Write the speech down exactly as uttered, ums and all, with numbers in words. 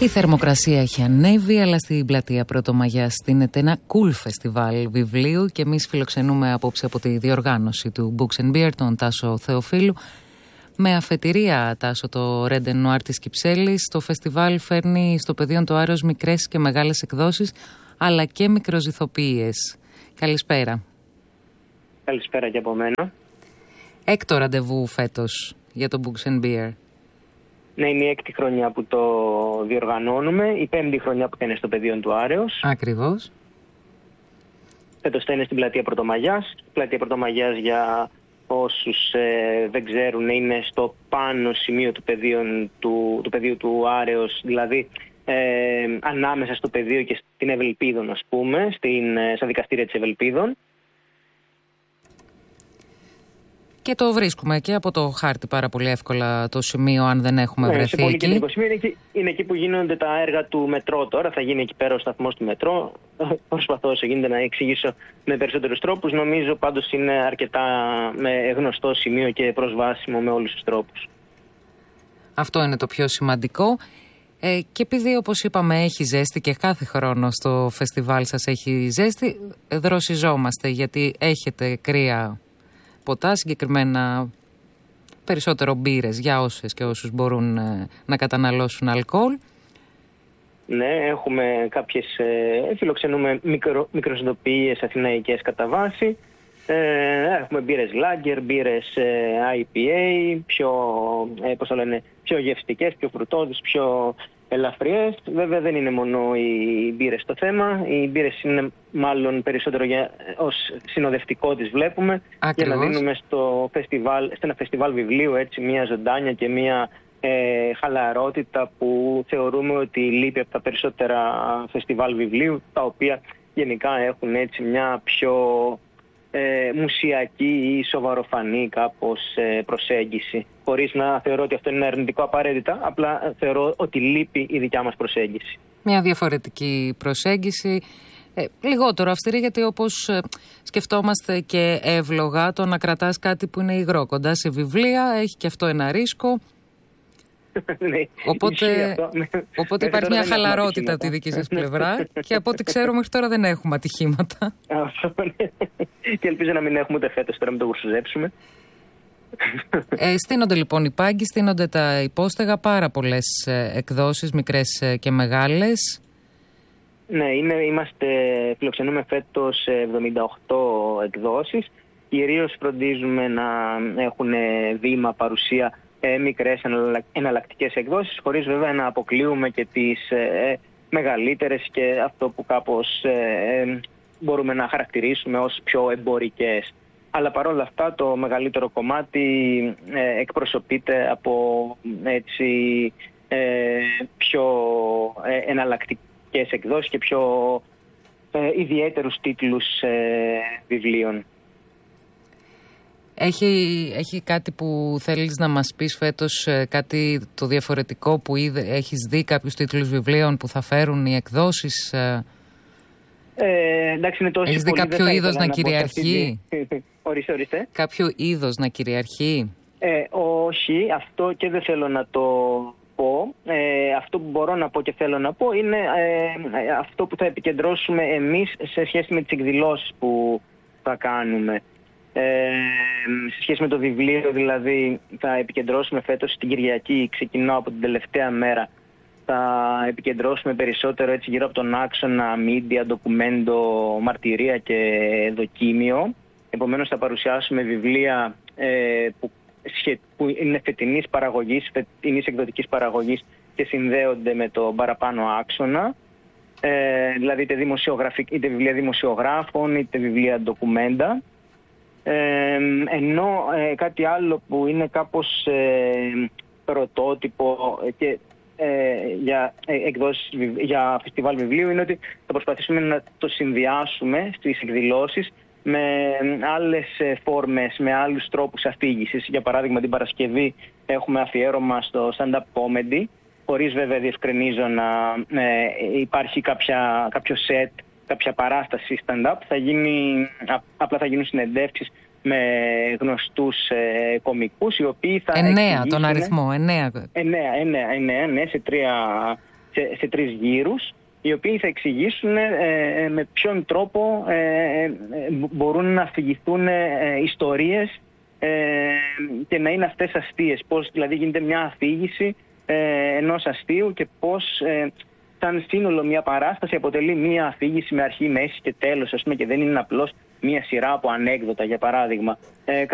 Η θερμοκρασία έχει ανέβει, αλλά στην πλατεία Πρωτομαγιάς στείνεται ένα cool φεστιβάλ βιβλίου και εμείς φιλοξενούμε απόψε από τη διοργάνωση του Books and Beer τον Τάσο Θεοφίλου. Με αφετηρία, Τάσο, το Red and Noir της Κυψέλης, το φεστιβάλ φέρνει στο πεδίο του Άρεος μικρές και μεγάλες εκδόσεις, αλλά και μικροζυθοποιίες. Καλησπέρα. Καλησπέρα και από μένα. Έκτο ραντεβού φέτος για το Books and Beer. Ναι, είναι η έκτη χρονιά που το διοργανώνουμε, η πέμπτη χρονιά που θα είναι στο πεδίο του Άρεος. Ακριβώς. Φέτος θα είναι στην πλατεία Πρωτομαγιάς. Η πλατεία Πρωτομαγιάς, για όσους ε, δεν ξέρουν, είναι στο πάνω σημείο του πεδίου του, του, πεδίου του Άρεος, δηλαδή ε, ανάμεσα στο πεδίο και στην Ευελπίδων, ας πούμε, στην, στα δικαστήρια της Ευελπίδων. Και το βρίσκουμε και από το χάρτη πάρα πολύ εύκολα το σημείο, αν δεν έχουμε ναι, βρεθεί σε πολύ εκεί. κεντρικό σημείο. Είναι εκεί, είναι εκεί που γίνονται τα έργα του μετρό τώρα. Θα γίνει εκεί πέρα ο σταθμός του μετρό. Προσπαθώ όσο γίνεται να εξηγήσω με περισσότερους τρόπους. Νομίζω πάντως είναι αρκετά με γνωστό σημείο και προσβάσιμο με όλους τους τρόπους. Αυτό είναι το πιο σημαντικό. Ε, και επειδή, όπως είπαμε, έχει ζέστη και κάθε χρόνο στο φεστιβάλ σας έχει ζέστη, δροσιζόμαστε γιατί έχετε κρύα ποτά, συγκεκριμένα περισσότερο μπύρες για όσες και όσους μπορούν ε, να καταναλώσουν αλκοόλ. Ναι, έχουμε κάποιες, ε, φιλοξενούμε μικρο, μικροσυντοποιίες αθηναϊκές κατά βάση. Ε, έχουμε μπύρες lager, μπύρες ε, άι πι έι, πιο, ε, πώς το λένε, πιο γευστικές, πιο φρουτώδεις, πιο ελαφριές. Βέβαια δεν είναι μόνο οι μπύρες το θέμα. Οι μπύρες είναι μάλλον περισσότερο για, ως συνοδευτικό τις βλέπουμε. Ακριβώς. Για να δίνουμε στο φεστιβάλ, σε ένα φεστιβάλ βιβλίου έτσι, μια ζωντάνια και μια ε, χαλαρότητα που θεωρούμε ότι λείπει από τα περισσότερα φεστιβάλ βιβλίου, τα οποία γενικά έχουν έτσι μια πιο Ε, μουσιακή ή σοβαροφανή κάπως ε, προσέγγιση, χωρίς να θεωρώ ότι αυτό είναι αρνητικό απαραίτητα, απλά θεωρώ ότι λείπει η δικιά μας προσέγγιση. Μια διαφορετική προσέγγιση, ε, λιγότερο αυστηρή, γιατί όπως ε, σκεφτόμαστε και εύλογα, το να κρατάς κάτι που είναι υγρό κοντά σε βιβλία έχει και αυτό ένα ρίσκο. Ναι, οπότε οπότε υπάρχει μια χαλαρότητα από τη δική σας πλευρά και από ό,τι ξέρω μέχρι τώρα δεν έχουμε ατυχήματα. Και ελπίζω να μην έχουμε ούτε φέτος τώρα, μην το γουρσουζέψουμε. Ε, στείνονται λοιπόν οι πάγκοι, στείνονται τα υπόστεγα, πάρα πολλές εκδόσεις, μικρές και μεγάλες. Ναι, είναι, είμαστε, φιλοξενούμε φέτος εβδομήντα οκτώ εκδόσεις. Κυρίως φροντίζουμε να έχουν βήμα, παρουσία ε, μικρές εναλλακτικές εκδόσεις, χωρίς βέβαια να αποκλείουμε και τις ε, μεγαλύτερες και αυτό που κάπως ε, μπορούμε να χαρακτηρίσουμε ως πιο εμπορικές. Αλλά παρόλα αυτά το μεγαλύτερο κομμάτι ε, εκπροσωπείται από έτσι, ε, πιο ε, εναλλακτικές εκδόσεις και πιο ε, ιδιαίτερους τίτλους ε, βιβλίων. Έχει, έχει κάτι που θέλεις να μας πεις φέτος, κάτι το διαφορετικό που είδε, έχεις δει κάποιους τίτλους βιβλίων που θα φέρουν οι εκδόσεις? Ε, εντάξει, είναι έχεις δει κάποιο είδος να, να κυριαρχεί? Ορίστε, ορίστε. Κάποιο είδος να κυριαρχεί? Ε, όχι, αυτό και δεν θέλω να το πω. Ε, αυτό που μπορώ να πω και θέλω να πω είναι ε, αυτό που θα επικεντρώσουμε εμείς σε σχέση με τις εκδηλώσεις που θα κάνουμε. Ε, σε σχέση με το βιβλίο, δηλαδή, θα επικεντρώσουμε φέτος την Κυριακή, ξεκινάω από την τελευταία μέρα, θα επικεντρώσουμε περισσότερο έτσι γύρω από τον άξονα media, ντοκουμέντο, μαρτυρία και δοκίμιο. Επομένως θα παρουσιάσουμε βιβλία ε, που, που είναι φετινής παραγωγής, φετινής εκδοτικής παραγωγής και συνδέονται με το παραπάνω άξονα. Ε, δηλαδή είτε, είτε βιβλία δημοσιογράφων, είτε βιβλία ντοκουμέντα. Ε, ενώ ε, κάτι άλλο που είναι κάπως ε, πρωτότυπο και ε, για ε, εκδόσεις, για φεστιβάλ βιβλίου είναι ότι θα προσπαθήσουμε να το συνδυάσουμε στις εκδηλώσεις με άλλες φόρμες, με άλλους τρόπους αφήγησης. Για παράδειγμα, την Παρασκευή έχουμε αφιέρωμα στο stand-up comedy, χωρίς βέβαια διευκρινίζω να ε, υπάρχει κάποια, κάποιο set, κάποια παράσταση stand-up. Θα γίνει, απλά θα γίνουν συνεντεύξεις με γνωστούς ε, κομικούς, οι οποίοι θα εννέα τον αριθμό, εννέα. Εννέα, εννέα, εννέα, ναι, σε τρία σε, σε τρεις γύρους, οι οποίοι θα εξηγήσουν ε, με ποιον τρόπο ε, ε, μπορούν να αφηγηθούν ε, ιστορίες ε, και να είναι αυτές αστείες. Πώς δηλαδή γίνεται μια αφήγηση ε, ενός αστείου και πώς ε, σαν σύνολο μια παράσταση αποτελεί μια αφήγηση με αρχή, μέση και τέλος, ας πούμε, και δεν είναι απλώς μια σειρά από ανέκδοτα, για παράδειγμα. Ε,